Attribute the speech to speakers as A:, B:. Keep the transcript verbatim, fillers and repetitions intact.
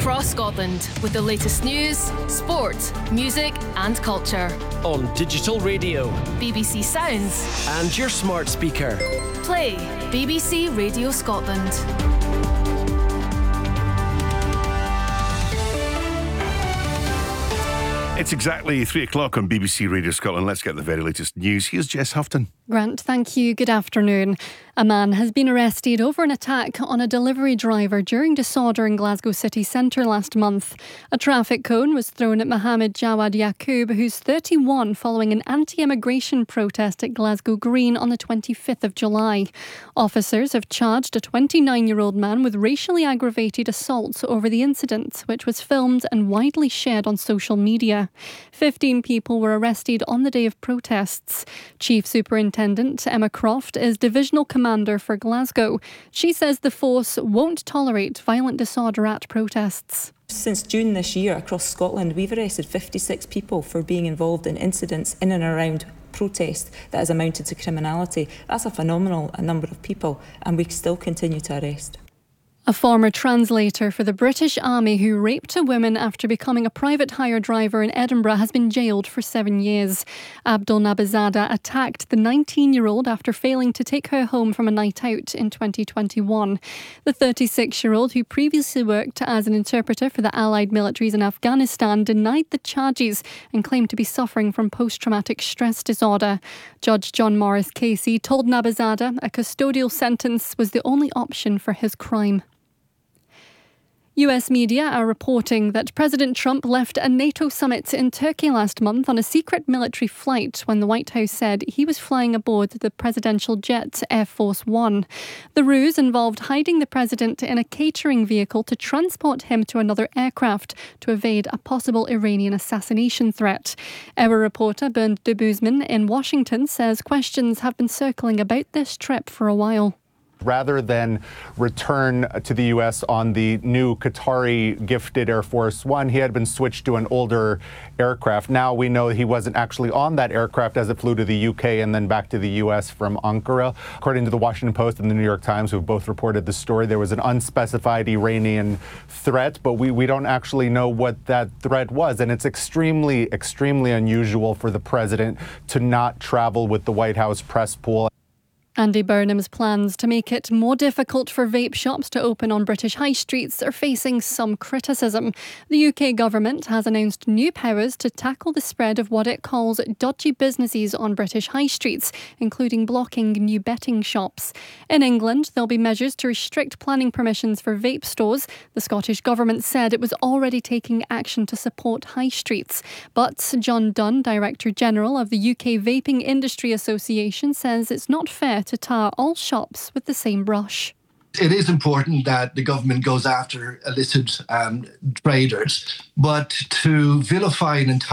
A: across Scotland with the latest news, sport, music and culture.
B: On digital radio,
A: B B C Sounds
B: and your smart speaker.
A: Play B B C Radio Scotland.
C: It's exactly three o'clock on B B C Radio Scotland. Let's get the very latest news. Here's Jess Houghton.
D: Grant, thank you. Good afternoon. A man has been arrested over an attack on a delivery driver during disorder in Glasgow city centre last month. A traffic cone was thrown at Mohammed Jawad Yaqub, who's thirty-one, following an anti-immigration protest at Glasgow Green on the twenty-fifth of July. Officers have charged a twenty-nine-year-old man with racially aggravated assault over the incident, which was filmed and widely shared on social media. Fifteen people were arrested on the day of protests. Chief Superintendent Emma Croft is Divisional Commander for Glasgow. She says the force won't tolerate violent disorder at protests.
E: Since June this year, across Scotland, we've arrested fifty-six people for being involved in incidents in and around protest that has amounted to criminality. That's a phenomenal number of people, and we still continue to arrest.
D: A former translator for the British Army who raped a woman after becoming a private hire driver in Edinburgh has been jailed for seven years. Abdul Nabizada attacked the nineteen-year-old after failing to take her home from a night out in twenty twenty-one. The thirty-six-year-old, who previously worked as an interpreter for the Allied militaries in Afghanistan, denied the charges and claimed to be suffering from post-traumatic stress disorder. Judge John Morris Casey told Nabizada a custodial sentence was the only option for his crime. U S media are reporting that President Trump left a NATO summit in Turkey last month on a secret military flight when the White House said he was flying aboard the presidential jet Air Force One. The ruse involved hiding the president in a catering vehicle to transport him to another aircraft to evade a possible Iranian assassination threat. Our reporter Bernd de Boezman in Washington says questions have been circling about this trip for a while.
F: Rather than return to the U S on the new Qatari gifted Air Force One, he had been switched to an older aircraft. Now we know he wasn't actually on that aircraft as it flew to the U K and then back to the U S from Ankara. According to the Washington Post and the New York Times, who have both reported the story, there was an unspecified Iranian threat, but we, we don't actually know what that threat was. And it's extremely, extremely unusual for the president to not travel with the White House press pool.
D: Andy Burnham's plans to make it more difficult for vape shops to open on British high streets are facing some criticism. The U K government has announced new powers to tackle the spread of what it calls dodgy businesses on British high streets, including blocking new betting shops. In England, there'll be measures to restrict planning permissions for vape stores. The Scottish government said it was already taking action to support high streets. But John Dunn, Director General of the U K Vaping Industry Association, says it's not fair to tar all shops with the same brush.
G: It is important that the government goes after illicit um, traders, but to vilify an entire